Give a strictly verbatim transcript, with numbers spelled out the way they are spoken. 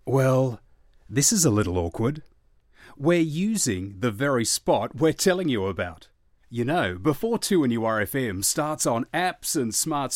Well, this is a little awkward. We're using the very spot we're telling you about. You know, before two N U R F M starts on apps and smart